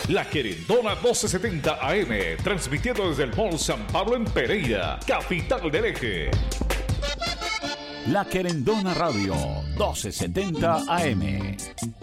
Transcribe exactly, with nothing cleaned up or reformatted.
La Querendona doce setenta A M, transmitiendo desde el Mall San Pablo en Pereira, capital del Eje. La Querendona Radio doce setenta A M.